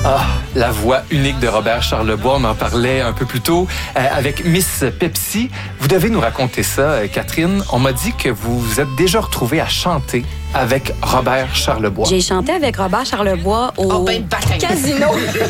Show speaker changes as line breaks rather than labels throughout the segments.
Ah, la voix unique de Robert Charlebois, on en parlait un peu plus tôt avec Miss Pepsi. Vous devez nous raconter ça, Catherine. On m'a dit que vous vous êtes déjà retrouvée à chanter avec Robert Charlebois.
J'ai chanté avec Robert Charlebois au casino.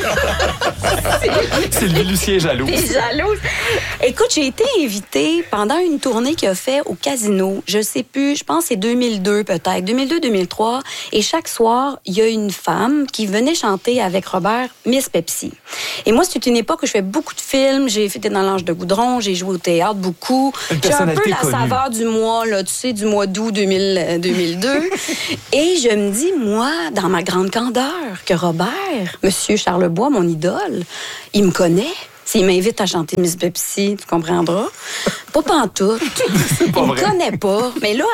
Sylvie Lucien est jalouse.
T'es jalouse. Écoute, j'ai été invitée pendant une tournée qu'il a fait au casino. Je sais plus, je pense que c'est 2002 peut-être, 2002-2003. Et chaque soir, il y a une femme qui venait chanter avec Robert, Miss Pepsi. Et moi, c'est une époque où je fais beaucoup de films. J'ai fait dans l'Ange de Goudron, j'ai joué au théâtre beaucoup. J'ai un peu la saveur du mois, là, tu sais, du mois d'août 2002. Et je me dis, moi, dans ma grande candeur, que Robert, Monsieur Charlebois, mon idole, il me connaît. S'il m'invite à chanter Miss Pepsi, tu comprendras. Pas pantoute. Il me connaît pas. Mais là,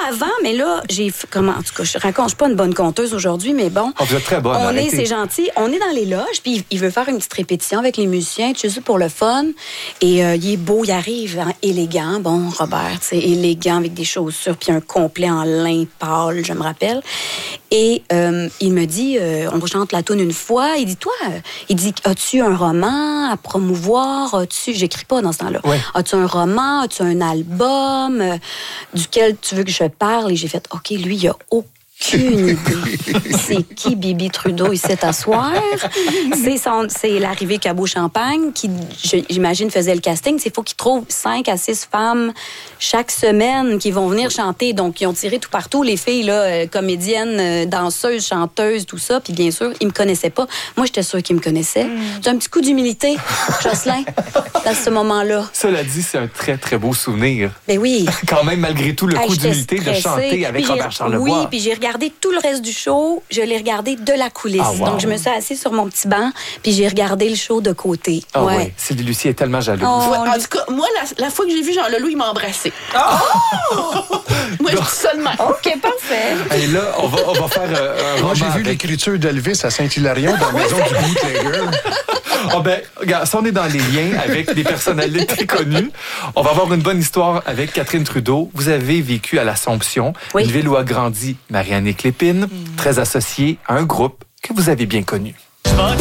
en tout cas, je raconte pas une bonne conteuse aujourd'hui, mais bon.
Oh, vous êtes très bonne,
c'est gentil. On est dans les loges, puis il veut faire une petite répétition avec les musiciens, tu sais, pour le fun. Et il est beau, il arrive, hein, élégant. Bon, Robert, c'est élégant avec des chaussures, puis un complet en lin pâle, je me rappelle. Et il me dit, on chante la toune une fois. Il dit, toi, as-tu un roman à promouvoir? J'écris pas dans ce temps-là.
Ouais.
As-tu un roman? As-tu un album duquel tu veux que je parle? Et j'ai fait, OK, lui, il a aucune idée. C'est qui Bibi Trudeau ici à soir? C'est l'arrivée Cabot Champagne qui, j'imagine, faisait le casting. Il faut qu'il trouve 5 à 6 femmes chaque semaine qui vont venir chanter. Donc, ils ont tiré tout partout, les filles, là, comédiennes, danseuses, chanteuses, tout ça. Puis bien sûr, ils me connaissaient pas. Moi, j'étais sûre qu'ils me connaissaient. J'ai un petit coup d'humilité, Jocelyn, à ce moment-là.
Cela dit, c'est un très, très beau souvenir.
Ben oui.
Quand même, malgré tout, le coup d'humilité de chanter avec Robert Charlebois.
Oui, puis j'ai regardé tout le reste du show. Je l'ai regardé de la coulisse.
Ah, wow.
Donc, je me suis assise sur mon petit banc, puis j'ai regardé le show de côté.
Ah ouais. Sylvie Lucien est tellement jalouse.
En tout cas, moi, la fois que j'ai vu Jean Leloup, il m'a embrassé. Moi, je dis ça de même.
OK, parfait.
Et là, on va faire un roman.
Moi, j'ai vu l'écriture d'Elvis à Saint-Hilarion dans la maison du bootlegger.
Ah ben, regarde, si on est dans les liens avec des personnalités connues, on va avoir une bonne histoire avec Catherine Trudeau. Vous avez vécu à l'Assomption, une ville où a grandi Marianne Clépine, très associée à un groupe que vous avez bien connu.